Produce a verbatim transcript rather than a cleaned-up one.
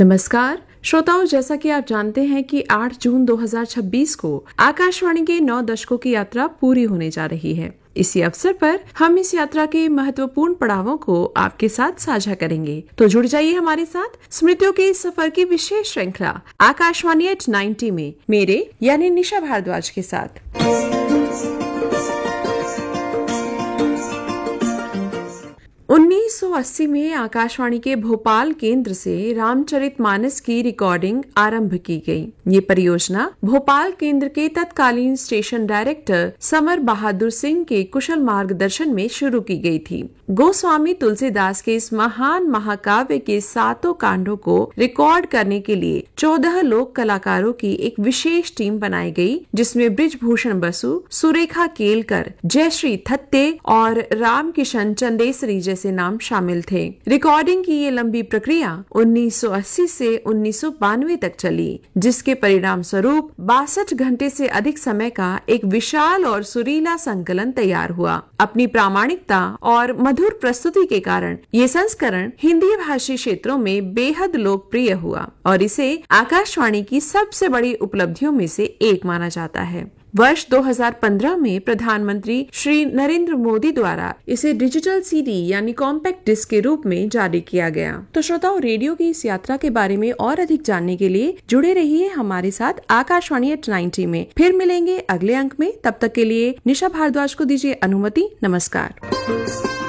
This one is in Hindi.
नमस्कार श्रोताओं, जैसा कि आप जानते हैं कि आठ जून दो हज़ार छब्बीस को आकाशवाणी के नौ दशकों की यात्रा पूरी होने जा रही है। इसी अवसर पर हम इस यात्रा के महत्वपूर्ण पड़ावों को आपके साथ साझा करेंगे। तो जुड़ जाइए हमारे साथ स्मृतियों के इस सफर की विशेष श्रृंखला आकाशवाणी एट नाइन्टी में मेरे यानी निशा भारद्वाज के साथ। उन्नीस सौ अस्सी में आकाशवाणी के भोपाल केंद्र से रामचरितमानस की रिकॉर्डिंग आरंभ की गई। ये परियोजना भोपाल केंद्र के तत्कालीन station director summer Bahadur Singh के कुशल मार्गदर्शन में शुरू की गई थी। गोस्वामी तुलसीदास के इस महान महाकाव्य के सातों कांडों को रिकॉर्ड करने के लिए चौदह लोक कलाकारों की एक विशेष टीम बनाई गई, जिसमें ब्रिजभूषण बसु, सुरेखा केलकर, जयश्री थत्ते और राम किशन चंदेसरी जैसे नाम शामिल थे। रिकॉर्डिंग की ये लंबी प्रक्रिया उन्नीस सौ अस्सी से उन्नीस सौ बानवे तक चली, जिसके परिणाम स्वरूप बासठ घंटे से अधिक समय का एक विशाल और सुरीला संकलन तैयार हुआ। अपनी प्रामाणिकता और मधुर प्रस्तुति के कारण ये संस्करण हिंदी भाषी क्षेत्रों में बेहद लोकप्रिय हुआ और इसे आकाशवाणी की सबसे बड़ी उपलब्धियों में से एक माना जाता है। वर्ष दो हज़ार पंद्रह में प्रधानमंत्री श्री नरेंद्र मोदी द्वारा इसे डिजिटल सीडी यानी कॉम्पैक्ट डिस्क के रूप में जारी किया गया। तो श्रोताओं, रेडियो की इस यात्रा के बारे में और अधिक जानने के लिए जुड़े रहिए हमारे साथ आकाशवाणी एट नाइन्टी में। फिर मिलेंगे अगले अंक में। तब तक के लिए निशा भारद्वाज को दीजिए अनुमति। नमस्कार।